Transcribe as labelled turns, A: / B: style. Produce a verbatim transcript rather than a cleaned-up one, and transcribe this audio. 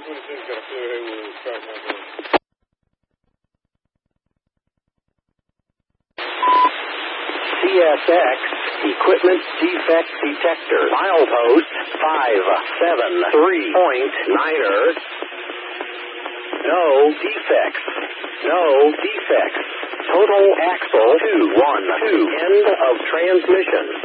A: twenty-six got a clear head with track number.
B: C S X Equipment Defect Detector. Milepost five seven three point niner. No defects. No defects. Total axle two one two. End of transmission.